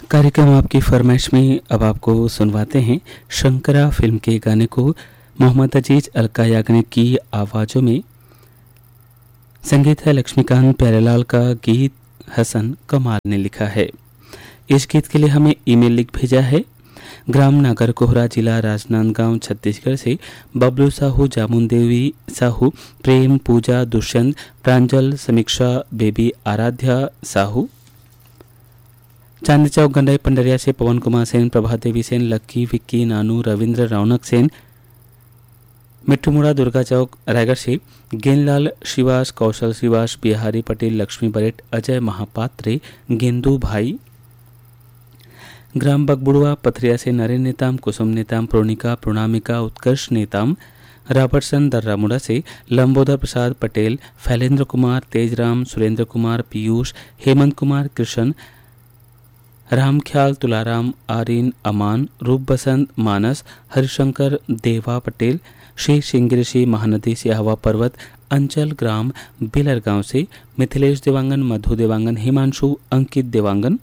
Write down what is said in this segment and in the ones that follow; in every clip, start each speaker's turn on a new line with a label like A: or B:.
A: कार्यक्रम आपकी फरमाइश में अब आपको सुनवाते हैं शंकरा फिल्म के गाने को। मोहम्मद अजीज अलका याग्निक की आवाज़ों में संगीत है लक्ष्मीकांत प्यारेलाल का, गीत हसन कमाल ने लिखा है। इस गीत के लिए हमें ईमेल लिख भेजा है ग्राम नागर कोहरा, जिला राजनांदगांव, छत्तीसगढ़ से बबलू साहू, जामुन देवी साहू, प्रेम, पूजा, दुष्यंत, प्रांजल, समीक्षा, बेबी, आराध्या साहू। चांदी चौक गंडाई पंडरिया से पवन कुमार सेन, प्रभा देवी सेन, लक्की, विक्की, नानू, रविंद्र, रौनक सेन, मिट्टूमुड़ा, दुर्गा चौक रायगढ़ से गेंदलाल श्रीवास, कौशल श्रीवास, बिहारी पटेल, लक्ष्मी बरेट, अजय महापात्रे, गेंदू भाई। ग्राम बगबुड़वा पथरिया से नरेंद्र नेताम, कुसुम नेताम, प्रोनिका, प्रोनामिका, उत्कर्ष नेताम। रॉबर्टसन दर्रामुड़ा से लंबोदर प्रसाद पटेल, फैलेंद्र कुमार, तेजराम, सुरेंद्र कुमार, पीयूष, हेमंत कुमार, कृष्ण, रामख्याल, तुलाराम, आर्यन, अमान, रूप बसंत, मानस, हरिशंकर, देवा पटेल, श्री सिंगरेशी, महानदी से हवा पर्वत, अंचल, ग्राम बिलर गांव से मिथिलेश देवांगन, मधु देवांगन, हिमांशु, अंकित देवांगन।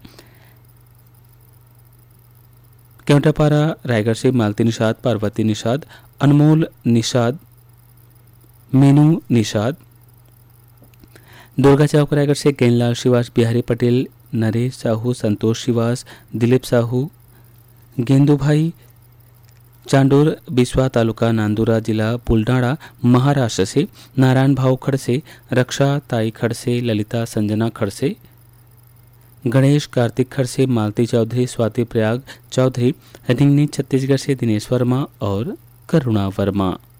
A: केवटापारा रायगढ़ से मालती निषाद, पार्वती निषाद, अनमोल निषाद, मीनू निषाद। दुर्गा चौक रायगढ़ से गेंदलाल श्रीवास, बिहारी पटेल, नरेश साहू, संतोष श्रीवास, दिलीप साहू, गेंदू भाई। चांडोर बिस्वा तालुका नांदुरा, जिला बुलढाणा, महाराष्ट्र से नारायण भाव खड़से, रक्षा ताई खड़से, ललिता संजना खड़से, गणेश कार्तिक खड़से, मालती चौधरी, स्वाति प्रयाग चौधरी, रिंगनी छत्तीसगढ़ से दिनेश वर्मा और करुणा वर्मा।